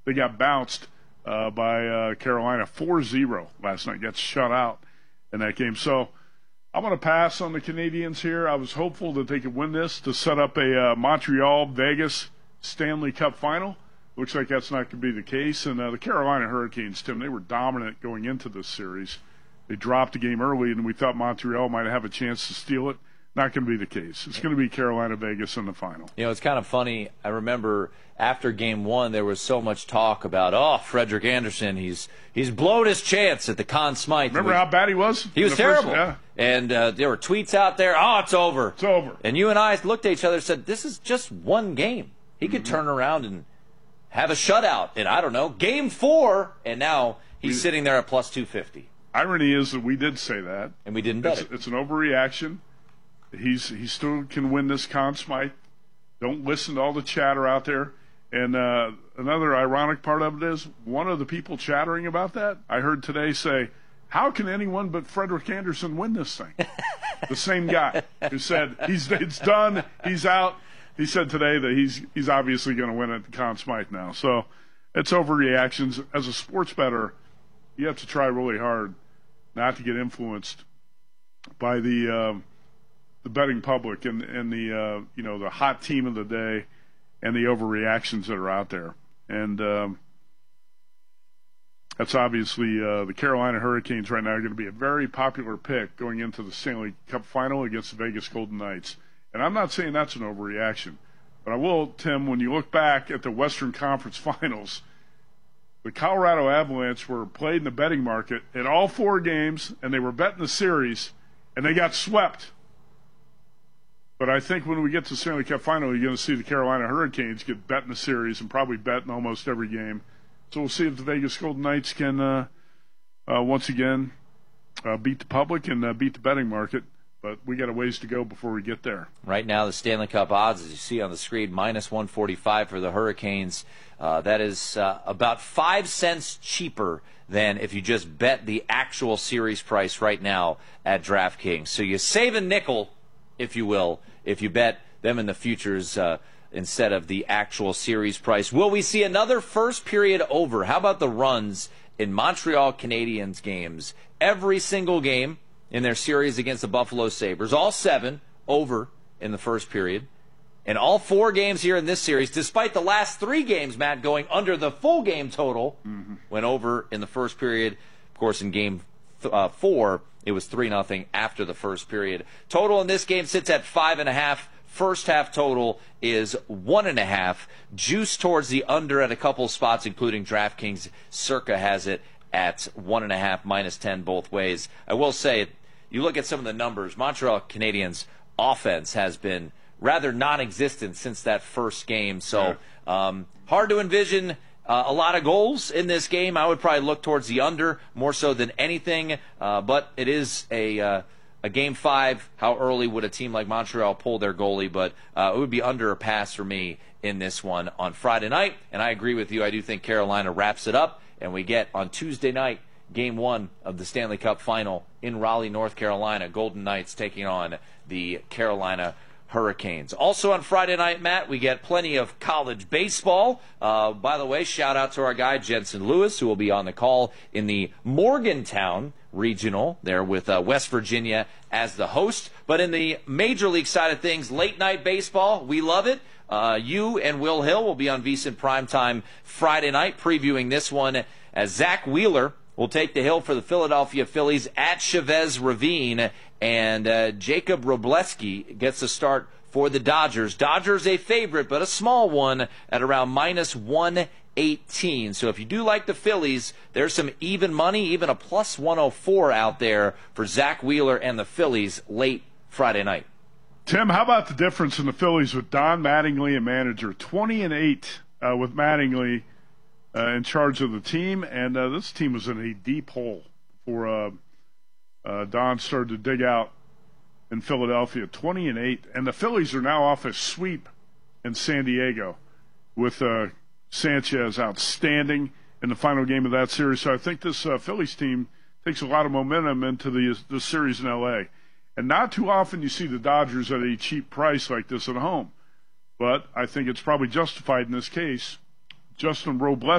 they got bounced by Carolina 4-0 last night. Got shut out in that game. So I'm going to pass on the Canadians here. I was hopeful that they could win this to set up a Montreal-Vegas Stanley Cup final. Looks like that's not going to be the case. And the Carolina Hurricanes, Tim, they were dominant going into this series. They dropped the game early, and we thought Montreal might have a chance to steal it. Not going to be the case. It's going to be Carolina-Vegas in the final. You know, it's kind of funny. I remember after Game 1, there was so much talk about, Frederik Andersen, he's blowed his chance at the Conn Smythe. Remember how bad he was? He was terrible. Yeah. And there were tweets out there, it's over. It's over. And you and I looked at each other and said, this is just one game. He could turn around and have a shutout in, I don't know, Game 4, and now he's sitting there at plus 250. Irony is that we did say that. And we didn't bet it. It's an overreaction. He still can win this Conn Smythe. Don't listen to all the chatter out there. And another ironic part of it is one of the people chattering about that, I heard today say, how can anyone but Frederik Andersen win this thing? The same guy who said it's done, he's out. He said today that he's obviously going to win at the Conn Smythe now. So it's overreactions. As a sports bettor, you have to try really hard not to get influenced by the betting public and the the hot team of the day and the overreactions that are out there. And that's obviously the Carolina Hurricanes right now are going to be a very popular pick going into the Stanley Cup final against the Vegas Golden Knights. And I'm not saying that's an overreaction, but I will, Tim, when you look back at the Western Conference Finals, the Colorado Avalanche were played in the betting market in all 4 games, and they were betting the series, and they got swept. But I think when we get to the Stanley Cup final, you're going to see the Carolina Hurricanes get bet in the series and probably bet in almost every game. So we'll see if the Vegas Golden Knights can once again beat the public and beat the betting market. But we got a ways to go before we get there. Right now, the Stanley Cup odds, as you see on the screen, minus 145 for the Hurricanes. That is about 5 cents cheaper than if you just bet the actual series price right now at DraftKings. So you save a nickel, if you will, if you bet them in the futures instead of the actual series price. Will we see another first period over? How about the runs in Montreal Canadiens games? Every single game in their series against the Buffalo Sabres, all 7 over in the first period. And all 4 games here in this series, despite the last 3 games, Matt, going under the full game total, went over in the first period. Of course, in game 4, it was 3-0 after the first period. Total in this game sits at 5.5. First half total is 1.5. Juice towards the under at a couple spots, including DraftKings. Circa has it at 1.5, minus 10 both ways. I will say, you look at some of the numbers, Montreal Canadiens offense has been rather non-existent since that first game. So hard to envision a lot of goals in this game. I would probably look towards the under more so than anything. But it is a Game 5. How early would a team like Montreal pull their goalie? But it would be under a pass for me in this one on Friday night. And I agree with you. I do think Carolina wraps it up. And we get on Tuesday night, Game 1 of the Stanley Cup Final in Raleigh, North Carolina. Golden Knights taking on the Carolina Hurricanes. Also on Friday night, Matt, we get plenty of college baseball. By the way, shout out to our guy, Jensen Lewis, who will be on the call in the Morgantown Regional there with West Virginia as the host. But in the Major League side of things, late night baseball, we love it. You and Will Hill will be on VSiN Primetime Friday night previewing this one as Zach Wheeler will take the hill for the Philadelphia Phillies at Chavez Ravine, and Jacob Robleski gets the start for the Dodgers. Dodgers a favorite, but a small one at around minus 118. So if you do like the Phillies, there's some even money, even a plus 104 out there for Zach Wheeler and the Phillies late Friday night. Tim, how about the difference in the Phillies with Don Mattingly and manager? 20-8 with Mattingly in charge of the team, and this team was in a deep hole before Don started to dig out in Philadelphia. 20-8, and the Phillies are now off a sweep in San Diego with Sanchez outstanding in the final game of that series. So I think this Phillies team takes a lot of momentum into the series in L.A. And not too often you see the Dodgers at a cheap price like this at home. But I think it's probably justified in this case. Justin Robles